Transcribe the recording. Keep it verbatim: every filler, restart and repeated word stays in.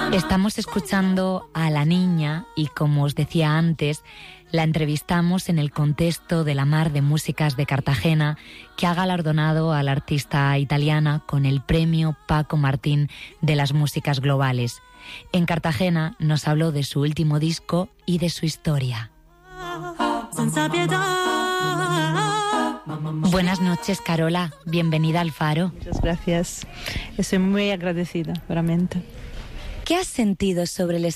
Estamos escuchando a La Niña y, como os decía antes, la entrevistamos en el contexto de la Mar de Músicas de Cartagena, que ha galardonado a la artista italiana con el premio Paco Martín de las Músicas Globales. En Cartagena nos habló de su último disco y de su historia. Buenas noches, Carola. Bienvenida al Faro. Muchas gracias. Estoy muy agradecida, realmente. ¿Qué has sentido sobre el escenario